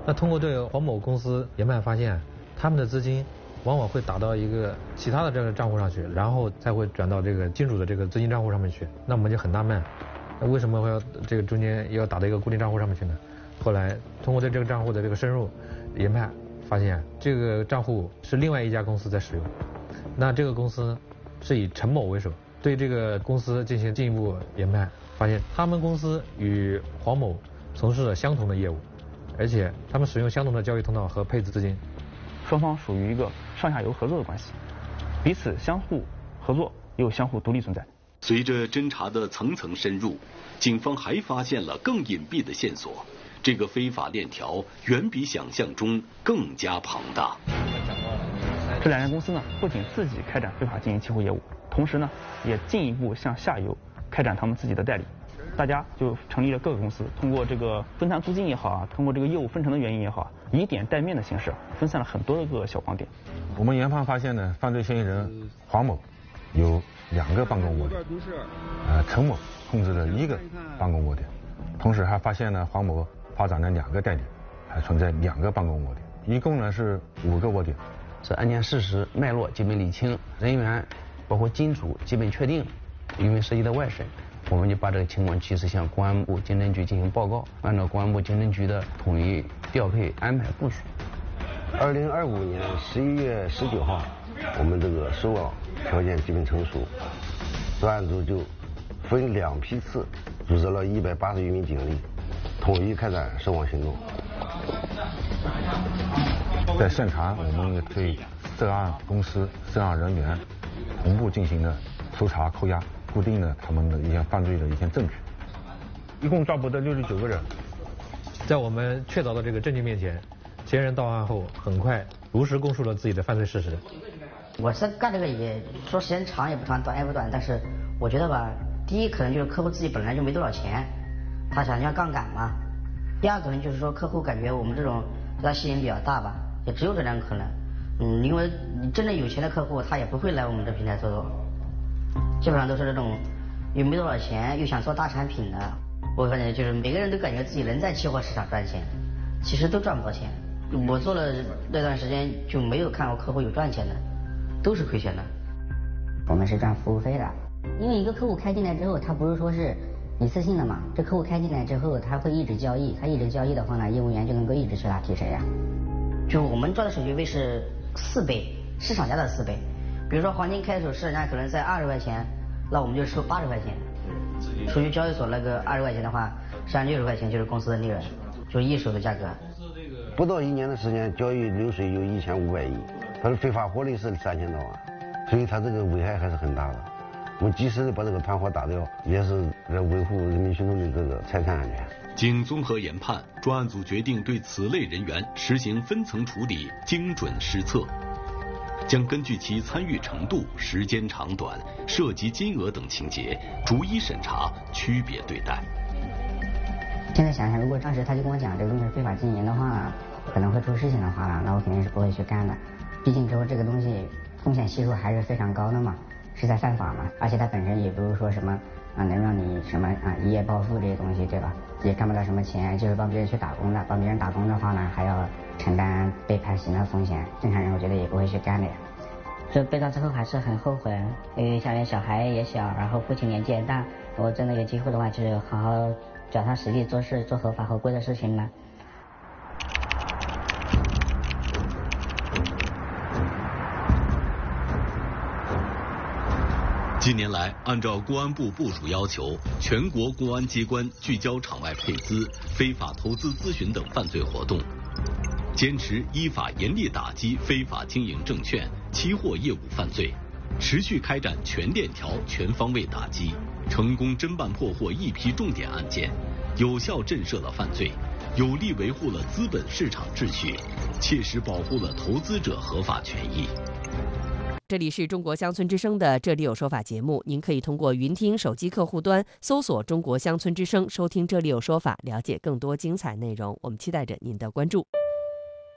那通过对黄某公司研判发现，他们的资金往往会打到一个其他的这个账户上去，然后才会转到这个金主的这个资金账户上面去。那我们就很纳闷，那为什么会要这个中间要打到一个固定账户上面去呢？后来通过对这个账户的这个深入研判，发现这个账户是另外一家公司在使用。那这个公司是以陈某为首，对这个公司进行进一步研判，发现他们公司与黄某从事了相同的业务，而且他们使用相同的交易通道和配置资金。 双方属于一个上下游合作的关系，彼此相互合作又相互独立存在。 随着侦查的层层深入，警方还发现了更隐蔽的线索。这个非法链条远比想象中更加庞大。 这两家公司呢，不仅自己开展非法经营期货业务，同时呢，也进一步向下游开展他们自己的代理。大家就成立了各个公司，通过这个分摊租金也好啊，通过这个业务分成的原因也好，以点带面的形式分散了很多个小网点。 我们研判发现呢，犯罪嫌疑人黄某有2个办公窝点，陈某控制了1个办公窝点，同时还发现呢，黄某发展了2个代理，还存在2个办公窝点，一共呢是5个窝点。 这案件事实脉络基本理清，人员包括金主基本确定，因为涉及到外审。我们就把这个情况及时向公安部经侦局进行报告，按照公安部经侦局的统一调配安排部署。 2025年11月19号，我们这个收网条件基本成熟，专案组就分2批次组织了180余名警力，统一开展收网行动。 在现场，我们也对涉案公司、涉案人员同步进行了搜查、扣押。固定了他们的一些犯罪的一些证据，一共抓捕的69个人。 在我们确凿的这个证据面前，嫌疑人到案后很快如实供述了自己的犯罪事实。 我是干这个也说时间长也不长，短也不短，但是我觉得吧，第一可能就是客户自己本来就没多少钱，他想要杠杆嘛；第二可能就是说客户感觉我们这种对他吸引比较大吧，也只有这两个可能。因为你真的有钱的客户，他也不会来我们这平台做做。基本上都是这种又没多少钱又想做大产品的，我感觉就是每个人都感觉自己能在期货市场赚钱，其实都赚不到钱。我做了那段时间就没有看过客户有赚钱的，都是亏钱的。 我们是赚服务费的，因为一个客户开进来之后，他不是说是一次性的嘛，这客户开进来之后，他会一直交易，他一直交易的话呢，业务员就能够一直去拉提成呀。 就我们赚的手续费是4倍，市场价的4倍。比如说黄金开的时候，市场价可能在20块钱，那我们就收80块钱。属于交易所那个20块钱的话，实际上60块钱就是公司的利润，就是一手的价格。 不到1年的时间，交易流水有1500亿，它的非法获利是3000多万，所以它这个危害还是很大的。我们及时的把这个团伙打掉，也是在维护人民群众的这个财产安全。 经综合研判，专案组决定对此类人员实行分层处理，精准施策。将根据其参与程度、时间长短、涉及金额等情节，逐一审查，区别对待。 现在想想，如果当时他就跟我讲这个东西是非法经营的话呢，可能会出事情的话呢，那我肯定是不会去干的。毕竟之后这个东西风险系数还是非常高的嘛，是在犯法嘛，而且它本身也不是说什么能让你什么一夜暴富这些东西，对吧？也赚不到什么钱，就是帮别人去打工的，帮别人打工的话呢，还要承担被判刑的风险，正常人我觉得也不会去干的呀。 就被告之后还是很后悔，因为家里小孩也小，然后父亲年纪也大，我真的有机会的话，就是好好脚踏实地做事，做合法合规的事情嘛。 近年来，按照公安部部署要求，全国公安机关聚焦场外配资、非法投资咨询等犯罪活动，坚持依法严厉打击非法经营证券、期货业务犯罪，持续开展全链条、全方位打击，成功侦办破获一批重点案件，有效震慑了犯罪，有力维护了资本市场秩序，切实保护了投资者合法权益。 这里是中国乡村之声的这里有说法节目，您可以通过云听手机客户端搜索中国乡村之声收听这里有说法，了解更多精彩内容，我们期待着您的关注。